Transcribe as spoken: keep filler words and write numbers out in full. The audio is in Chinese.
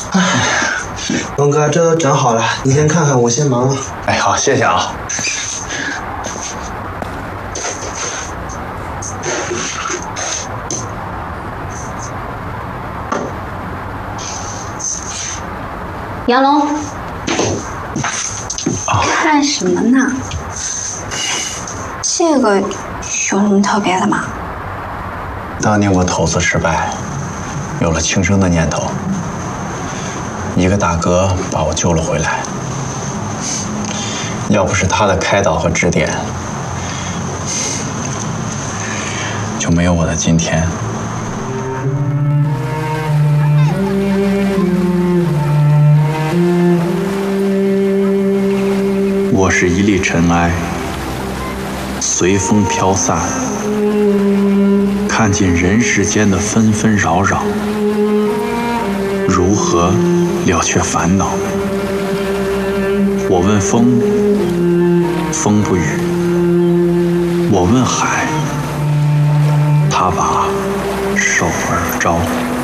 龙哥，这都整好了，你先看看，我先忙了。 哎，好，谢谢啊。 杨龙，看什么呢？这个有什么特别的吗？ 当年我投资失败，有了轻生的念头，一个大哥把我救了回来。要不是他的开导和指点，就没有我的今天。我是一粒尘埃，随风飘散，看尽人世间的纷纷扰扰，如何了却烦恼？我问风，风不语；我问海，他把手儿招。